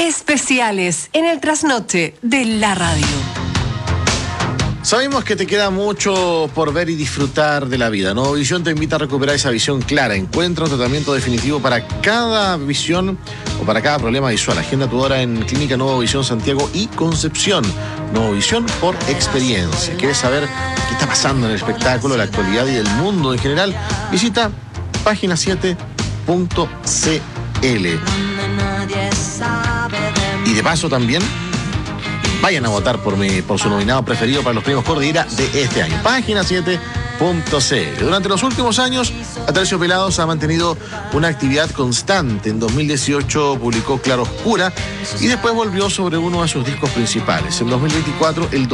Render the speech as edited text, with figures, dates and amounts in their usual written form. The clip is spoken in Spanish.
Especiales en el trasnoche de la radio. Sabemos que te queda mucho por ver y disfrutar de la vida. Nuevo Visión te invita a recuperar esa visión clara. Encuentra un tratamiento definitivo para cada visión o para cada problema visual. Agenda tu hora en Clínica Nuevo Visión Santiago y Concepción. Nuevo Visión por experiencia. ¿Quieres saber qué está pasando en el espectáculo, la actualidad y el mundo en general? Visita página7.cl. Y de paso también, vayan a votar por su nominado preferido para los premios Cordillera de este año. Página7.cl. Durante los últimos años, Aterciopelados ha mantenido una actividad constante. En 2018 publicó Claroscura y después volvió sobre uno de sus discos principales. En 2024, el